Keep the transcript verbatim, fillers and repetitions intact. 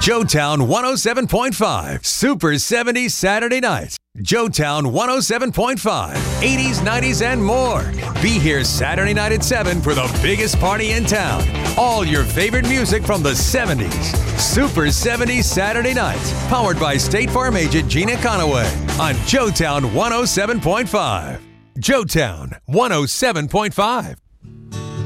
Joetown one oh seven point five, Super seventies Saturday nights. Joetown one oh seven point five, eighties, nineties, and more. Be here Saturday night at seven for the biggest party in town. All your favorite music from the seventies. Super seventies Saturday nights. Powered by State Farm agent Gina Conaway on Joetown one oh seven point five. Joetown one oh seven point five.